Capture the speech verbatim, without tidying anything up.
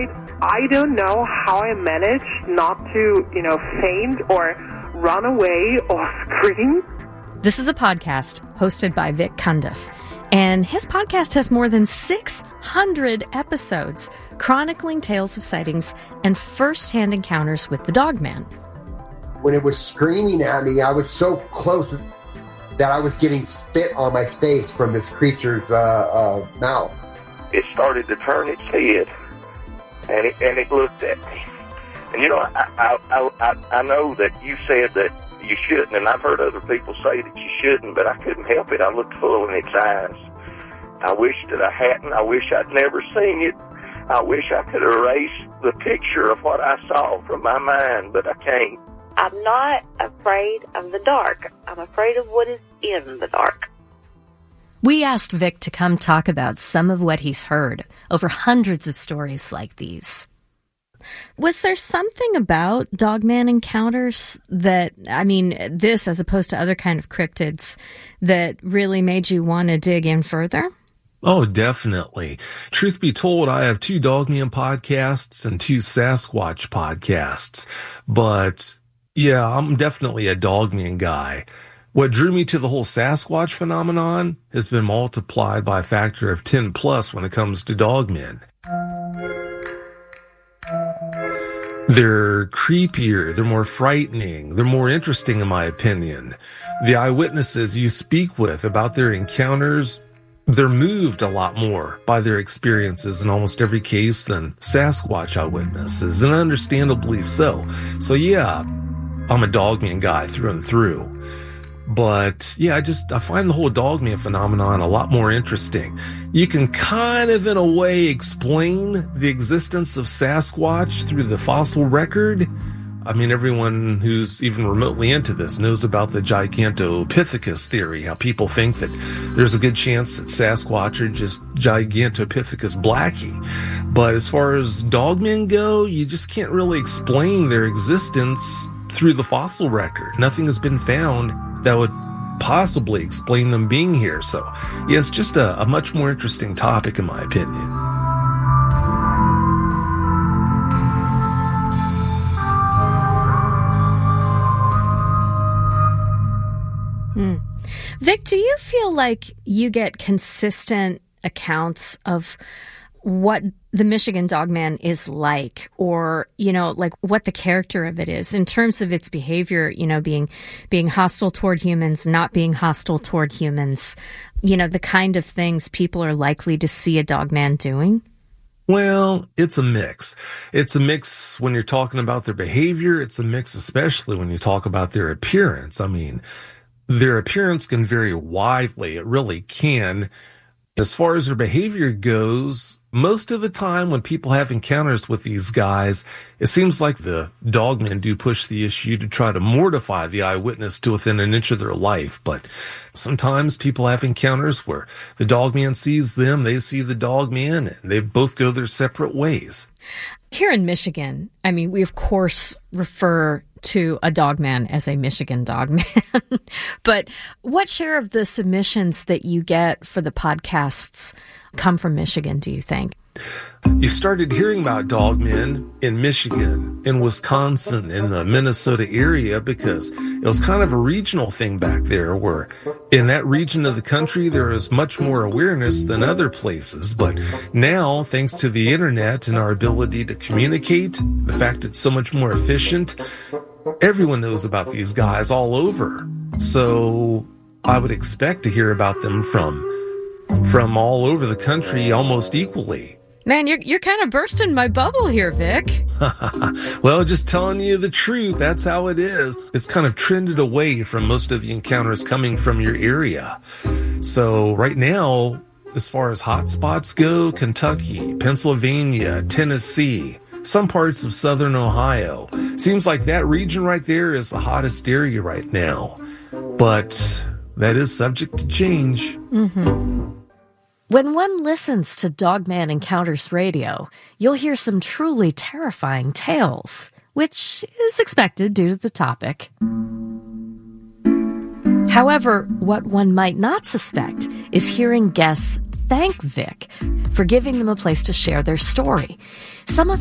I don't know how I managed not to, you know, faint or run away or scream. This is a podcast hosted by Vic Cundiff, and his podcast has more than six hundred episodes chronicling tales of sightings and first-hand encounters with the Dogman. When it was screaming at me, I was so close that I was getting spit on my face from this creature's uh, uh, mouth. It started to turn its head, and it, and it looked at me. And, you know, I, I, I, I know that you said that you shouldn't, and I've heard other people say that you shouldn't, but I couldn't help it. I looked full in its eyes. I wish that I hadn't. I wish I'd never seen it. I wish I could erase the picture of what I saw from my mind, but I can't. I'm not afraid of the dark. I'm afraid of what is in the dark. We asked Vic to come talk about some of what he's heard over hundreds of stories like these. Was there something about Dogman encounters that, I mean, this as opposed to other kind of cryptids, that really made you want to dig in further? Oh, definitely. Truth be told, I have two Dogman podcasts and two Sasquatch podcasts. But, yeah, I'm definitely a Dogman guy. What drew me to the whole Sasquatch phenomenon has been multiplied by a factor of ten plus when it comes to Dogmen. They're creepier, they're more frightening, they're more interesting in my opinion. The eyewitnesses you speak with about their encounters, they're moved a lot more by their experiences in almost every case than Sasquatch eyewitnesses, and understandably so. So yeah, I'm a Dogman guy through and through. But yeah, I just, I find the whole Dogman phenomenon a lot more interesting. You can kind of, in a way, explain the existence of Sasquatch through the fossil record. I mean, everyone who's even remotely into this knows about the Gigantopithecus theory, how people think that there's a good chance that Sasquatch are just Gigantopithecus blackie. But as far as Dogmen go, you just can't really explain their existence through the fossil record. Nothing has been found that would possibly explain them being here. So, yeah, it's just a, a much more interesting topic, in my opinion. Hmm. Vic, do you feel like you get consistent accounts of what the Michigan Dogman is like, or, you know, like what the character of it is in terms of its behavior, you know, being being hostile toward humans, not being hostile toward humans, you know, the kind of things people are likely to see a Dogman doing? Well, it's a mix. It's a mix when you're talking about their behavior. It's a mix especially when you talk about their appearance. I mean, their appearance can vary widely. It really can. As far as their behavior goes, most of the time when people have encounters with these guys, it seems like the Dogmen do push the issue to try to mortify the eyewitness to within an inch of their life. But sometimes people have encounters where the Dogman sees them, they see the Dogman, and they both go their separate ways. Here in Michigan, I mean, we of course refer to a Dogman as a Michigan Dogman. But what share of the submissions that you get for the podcasts come from Michigan, do you think? You started hearing about Dogmen in Michigan, in Wisconsin, in the Minnesota area, because it was kind of a regional thing back there, where in that region of the country there is much more awareness than other places. But now, thanks to the internet and our ability to communicate, the fact it's so much more efficient, everyone knows about these guys all over. So I would expect to hear about them from from all over the country almost equally. Man, you're you're kind of bursting my bubble here, Vic. Well, just telling you the truth. That's how it is. It's kind of trended away from most of the encounters coming from your area. So right now, as far as hotspots go, Kentucky, Pennsylvania, Tennessee, some parts of southern Ohio. Seems like that region right there is the hottest area right now. But that is subject to change. Mm-hmm. When one listens to Dogman Encounters Radio, you'll hear some truly terrifying tales, which is expected due to the topic. However, what one might not suspect is hearing guests thank Vic for giving them a place to share their story. Some of